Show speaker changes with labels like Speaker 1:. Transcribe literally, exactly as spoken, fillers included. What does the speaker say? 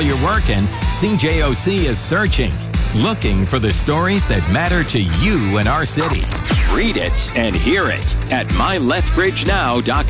Speaker 1: while you're working, C J O C is searching, looking for the stories that matter to you and our city.
Speaker 2: Read it and hear it at my lethbridge now dot com.